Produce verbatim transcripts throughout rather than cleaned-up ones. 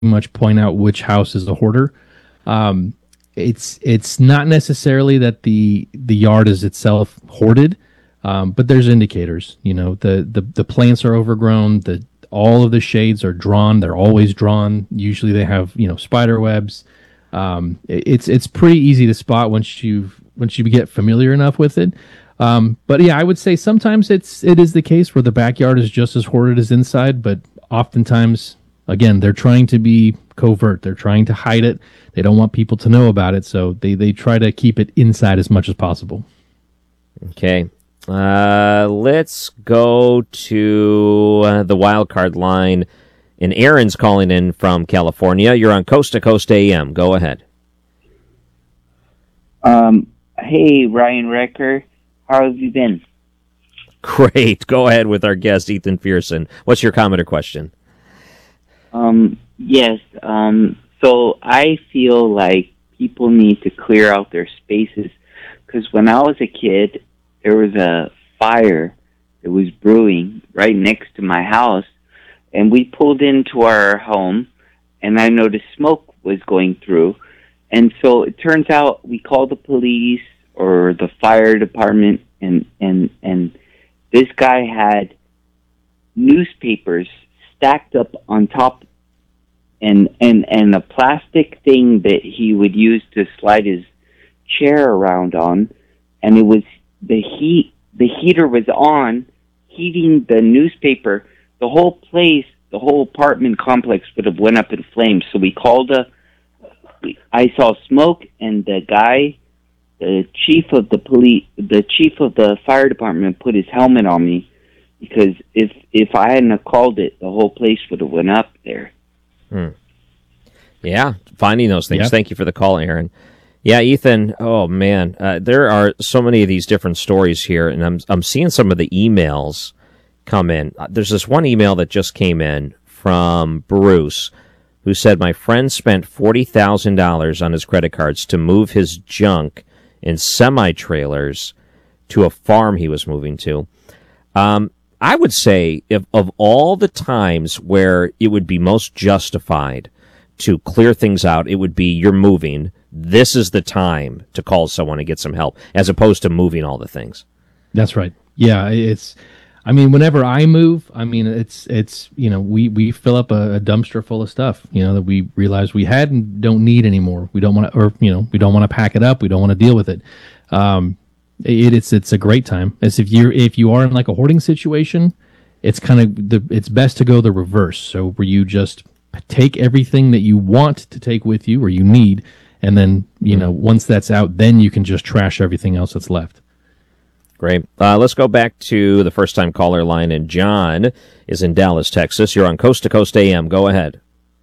much point out which house is a hoarder. Um, it's it's not necessarily that the the yard is itself hoarded, um, but there's indicators. You know, the, the the plants are overgrown. The all of the shades are drawn. They're always drawn. Usually they have, you know, spider webs. Um, it- it's it's pretty easy to spot once you once you get familiar enough with it. Um, but yeah, I would say sometimes it's it is the case where the backyard is just as hoarded as inside, but oftentimes, again, they're trying to be covert. They're trying to hide it. They don't want people to know about it, so they, they try to keep it inside as much as possible. Okay. Uh, let's go to uh, the wild card line. And Aaron's calling in from California. You're on Coast to Coast A M. Go ahead. Um, hey, Ryan Recker. How have you been? Great. Go ahead with our guest, Ethan Pearson. What's your comment or question? Um, yes. Um, so I feel like people need to clear out their spaces because when I was a kid, there was a fire that was brewing right next to my house, and we pulled into our home, and I noticed smoke was going through, and so it turns out we called the police or the fire department, and and and this guy had newspapers stacked up on top, and and and a plastic thing that he would use to slide his chair around on, and it was the heat. The heater was on, heating the newspaper. The whole place, the whole apartment complex would have went up in flames. So we called a. I saw smoke, and the guy, the chief of the police, the chief of the fire department, put his helmet on me because if if I hadn't have called it, the whole place would have went up there. Hmm. Yeah, finding those things. Yep. Thank you for the call, Aaron. Yeah, Ethan. Oh man, uh, there are so many of these different stories here, and I'm I'm seeing some of the emails come in. Uh, There's this one email that just came in from Bruce, who said my friend spent forty thousand dollars on his credit cards to move his junk in semi trailers to a farm he was moving to. Um, I would say if of all the times where it would be most justified to clear things out, it would be you're moving. This is the time to call someone and get some help, as opposed to moving all the things. That's right. Yeah, it's. I mean, whenever I move, I mean, it's it's you know, we we fill up a, a dumpster full of stuff, you know, that we realize we had and don't need anymore. We don't want to, or you know, we don't want to pack it up. We don't want to deal with it. Um, it, it's it's a great time. As if you're if you are in like a hoarding situation, it's kind of the it's best to go the reverse. So where you just take everything that you want to take with you or you need, and then you know once that's out, then you can just trash everything else that's left. Great. Uh, let's go back to the first-time caller line, and John is in Dallas, Texas. You're on Coast to Coast A M. Go ahead.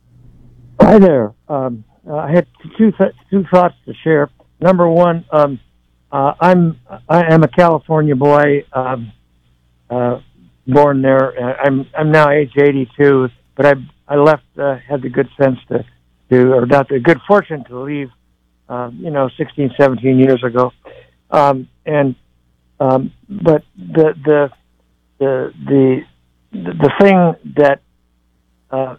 Hi there. Um, uh, I had two th- two thoughts to share. Number one, um, uh, I'm I am a California boy, um, uh, born there. Uh, I'm I'm now age eighty-two, but I I left uh, had the good sense to to or not the good fortune to leave, uh, you know, sixteen, seventeen years ago, um, and. Um, but the the the the the thing that uh,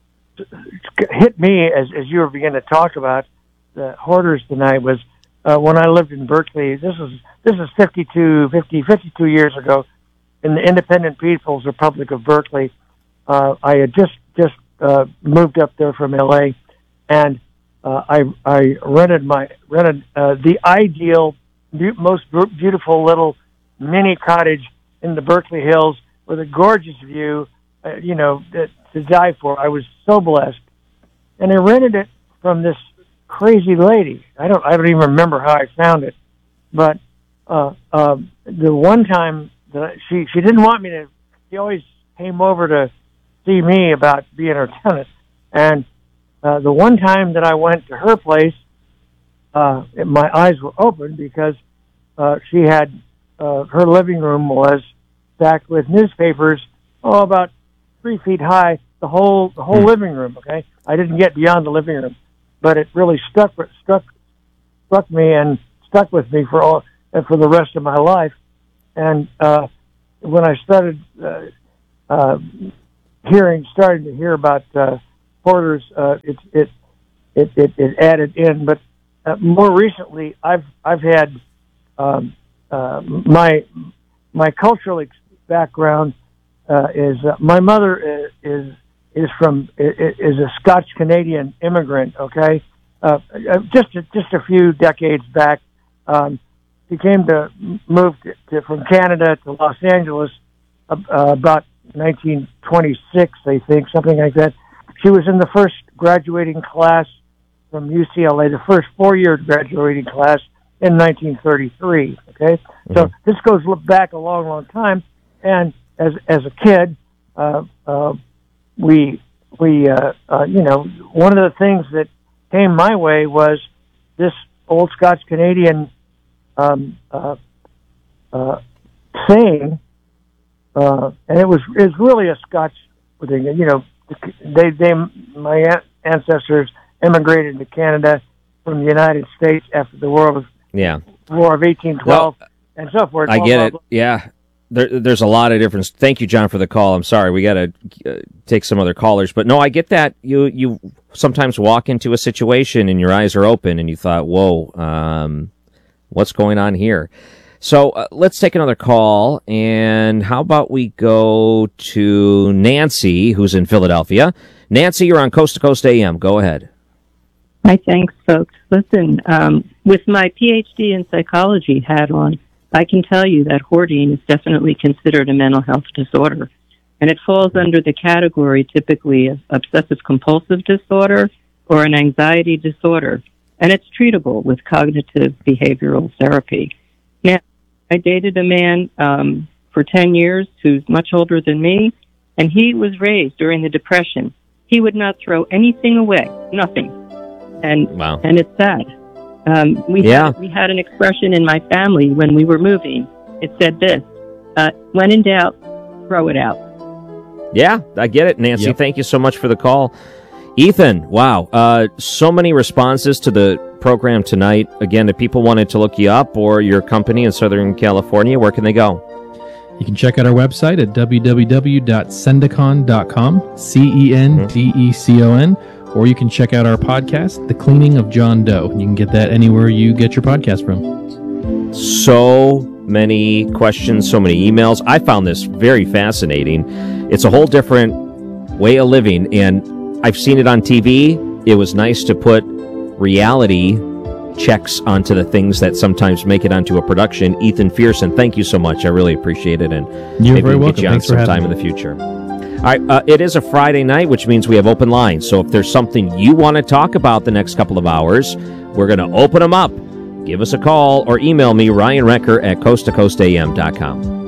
hit me as as you were beginning to talk about the hoarders tonight was uh, when I lived in Berkeley. This is this is fifty-two, fifty, fifty-two years ago in the Independent People's Republic of Berkeley. Uh, I had just just uh, moved up there from L A, and uh, I I rented my rented uh, the ideal. Be- most beautiful little mini cottage in the Berkeley Hills with a gorgeous view, uh, you know, to, to die for. I was so blessed, and I rented it from this crazy lady. I don't, I don't even remember how I found it, but uh, uh, the one time that I, she she didn't want me to. She always came over to see me about being her tenant, and uh, the one time that I went to her place. Uh, my eyes were open because uh, she had uh, her living room was stacked with newspapers, oh, about three feet high. The whole the whole mm. living room. Okay, I didn't get beyond the living room, but it really stuck struck struck me and stuck with me for all and for the rest of my life. And uh, when I started uh, uh, hearing, starting to hear about uh, hoarders, uh, it, it it it it added in. But uh, more recently, I've I've had um, uh, my my cultural ex- background uh, is uh, my mother is is from is a Scotch Canadian immigrant. Okay, uh, just a, just a few decades back, um, she came to move to, to, from Canada to Los Angeles uh, about nineteen twenty-six, I think, something like that. She was in the first graduating class from U C L A, the first four-year graduating class in nineteen thirty-three. Okay, mm-hmm. So this goes back a long, long time. And as as a kid, uh, uh, we we uh, uh, you know, one of the things that came my way was this old Scotch Canadian um, uh, uh, saying, uh, and it was it was really a Scotch thing. You know, they they my ancestors immigrated to Canada from the United States after the War of yeah War of eighteen twelve well, and so forth. I get it. Yeah. There, there's a lot of difference. Thank you, John, for the call. I'm sorry, we got to uh, take some other callers, but no, I get that. You you sometimes walk into a situation and your eyes are open, and you thought, "Whoa, um, what's going on here?" So uh, let's take another call, and how about we go to Nancy, who's in Philadelphia. Nancy, you're on Coast to Coast A M. Go ahead. Hi, thanks, folks. Listen, um, with my P H D in psychology hat on, I can tell you that hoarding is definitely considered a mental health disorder, and it falls under the category typically of obsessive-compulsive disorder or an anxiety disorder, and it's treatable with cognitive behavioral therapy. Now, I dated a man um, for ten years who's much older than me, and he was raised during the Depression. He would not throw anything away, nothing, and wow. and it's sad. Um, we, yeah. had, we had an expression in my family when we were moving. It said this, uh, when in doubt, throw it out. Yeah, I get it, Nancy. Yep. Thank you so much for the call. Ethan, wow, uh, so many responses to the program tonight. Again, if people wanted to look you up or your company in Southern California, where can they go? You can check out our website at w w w dot cendecon dot com, C E N D E C O N. Or you can check out our podcast, The Cleaning of John Doe. You can get that anywhere you get your podcast from. So many questions, so many emails. I found this very fascinating. It's a whole different way of living, and I've seen it on T V. It was nice to put reality checks onto the things that sometimes make it onto a production. Ethan Fearson, thank you so much. I really appreciate it, and You're maybe very we'll welcome. get you on Thanks for sometime in the future. All right, uh, it is a Friday night, which means we have open lines. So if there's something you want to talk about the next couple of hours, we're going to open them up. Give us a call or email me, Ryan Recker at coast to coast a m dot com.